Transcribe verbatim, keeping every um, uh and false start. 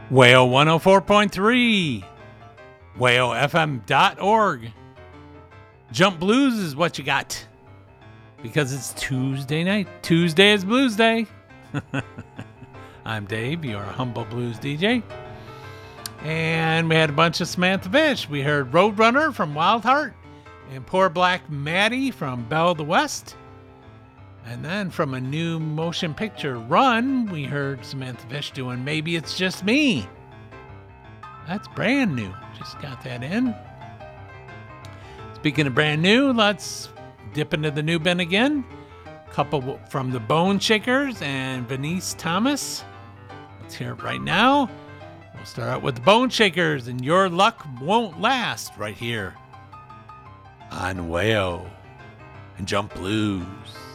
Whale one oh four point three, whale f m dot org. Jump Blues is what you got. Because it's Tuesday night. Tuesday is Blues Day. I'm Dave, your humble blues D J. And we had a bunch of Samantha Fish. We heard Roadrunner from Wild Heart and Poor Black Maddie from Belle of the West. And then from a new motion picture, Run, we heard Samantha Fish doing Maybe It's Just Me. That's brand new. Just got that in. Speaking of brand new, let's dip into the new bin again. Couple from the Bone Shakers and Venice Thomas. Let's hear it right now. We'll start out with the Bone Shakers and Your Luck Won't Last right here on Whale and Jump Blues.